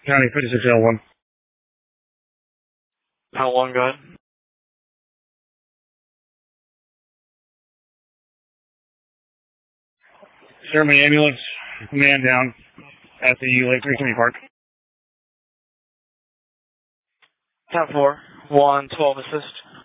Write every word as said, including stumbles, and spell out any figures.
County fifty-six L one. L one, go ahead. Sherman ambulance, man down at the Lake Recreation Park. ten four, one twelve assist.